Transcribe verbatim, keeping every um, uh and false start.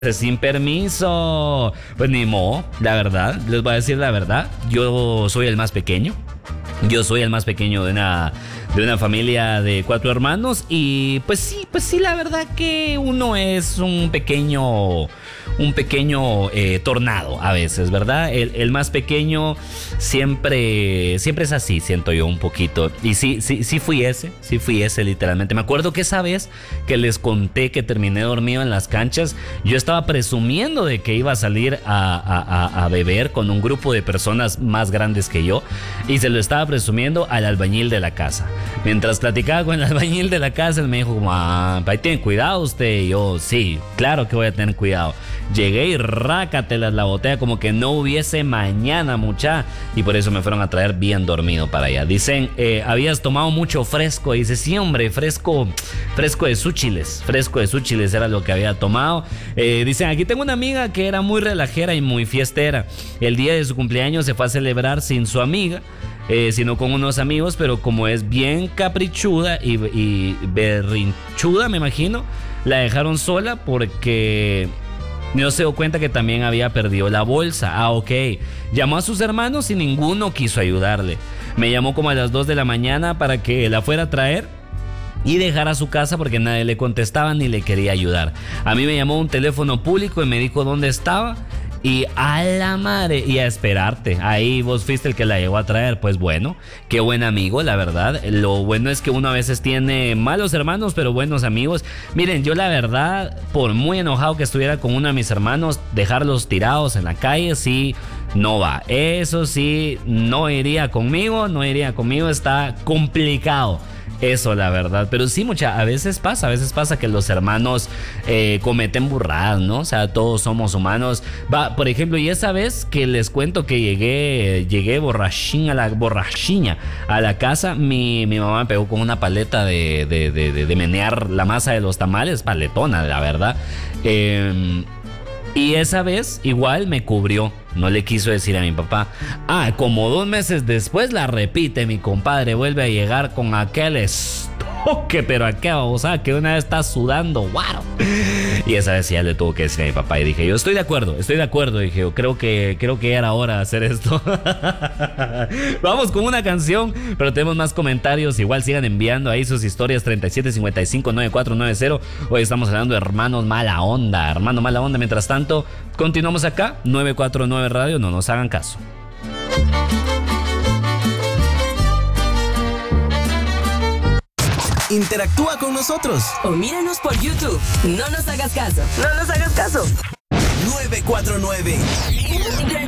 sin permiso. Pues ni modo, la verdad, les voy a decir la verdad. Yo soy el más pequeño. Yo soy el más pequeño de una, de una familia de cuatro hermanos. Y pues sí, pues sí, la verdad que uno es un pequeño... Un pequeño eh, tornado a veces, ¿verdad? El, el más pequeño siempre, siempre es así, siento yo un poquito. Y sí, sí, sí fui ese, sí fui ese literalmente. Me acuerdo que esa vez que les conté que terminé dormido en las canchas, yo estaba presumiendo de que iba a salir a, a, a, a beber con un grupo de personas más grandes que yo. Y se lo estaba presumiendo al albañil de la casa. Mientras platicaba con el albañil de la casa, él me dijo como, ah, ahí tiene cuidado usted. Y yo, sí, claro que voy a tener cuidado. Llegué y rácatelas la botella como que no hubiese mañana, mucha. Y por eso me fueron a traer bien dormido para allá. Dicen, eh, habías tomado mucho fresco. Y dice, sí, hombre, fresco, fresco de súchiles. Fresco de súchiles era lo que había tomado. Eh, dicen, aquí tengo una amiga que era muy relajera y muy fiestera. El día de su cumpleaños se fue a celebrar sin su amiga. Eh, sino con unos amigos, pero como es bien caprichuda y, y berrinchuda, me imagino, la dejaron sola porque no se dio cuenta que también había perdido la bolsa. Ah, ok. Llamó a sus hermanos y ninguno quiso ayudarle. Me llamó como a las dos de la mañana para que la fuera a traer y dejar a su casa porque nadie le contestaba ni le quería ayudar. A mí me llamó un teléfono público y me dijo dónde estaba. Y a la madre, y a esperarte. Ahí vos fuiste el que la llegó a traer. Pues bueno, qué buen amigo, la verdad. Lo bueno es que uno a veces tiene malos hermanos, pero buenos amigos. Miren, yo la verdad, por muy enojado que estuviera con uno de mis hermanos, dejarlos tirados en la calle, sí, no va. Eso sí, no iría conmigo, no iría conmigo, está complicado. Eso, la verdad. Pero sí, mucha, a veces pasa, a veces pasa que los hermanos eh, cometen burradas, ¿no? O sea, todos somos humanos. Va, por ejemplo, y esa vez que les cuento que llegué, llegué borrachín a la borrachiña a la casa, mi, mi mamá me pegó con una paleta de, de, de, de, de menear la masa de los tamales, paletona, la verdad. Eh, y esa vez igual me cubrió. No le quiso decir a mi papá. Ah, como dos meses después la repite mi compadre. Vuelve a llegar con aquel estoque, pero aquel, o sea, que una vez está sudando, guaro. Y esa vez ya le tuvo que decir a mi papá. Y dije, yo estoy de acuerdo, estoy de acuerdo. Dije, yo creo que, creo que era hora de hacer esto. Vamos con una canción, pero tenemos más comentarios. Igual sigan enviando ahí sus historias. Treinta y siete cincuenta y cinco noventa y cuatro noventa. Hoy estamos hablando de hermanos mala onda. Hermano mala onda. Mientras tanto, continuamos acá, nueve cuatro nueve Radio, no nos hagan caso. Interactúa con nosotros o míranos por YouTube. No nos hagas caso. No nos hagas caso. nueve cuatro nueve